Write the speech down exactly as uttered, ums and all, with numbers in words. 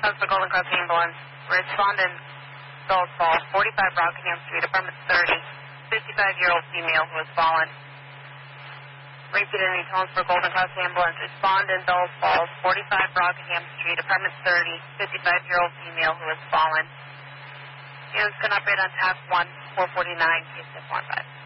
That's the Golden Cross ambulance. Respondent, Dulles Falls, forty-five Rockingham Street, apartment thirty, fifty-five-year-old female who has fallen. Repeat any tones for Golden Cross ambulance. Respondent, Dulles Falls, forty-five Rockingham Street, apartment thirty, fifty-five-year-old female who has fallen. Units can operate on task one, four forty-nine, case one five.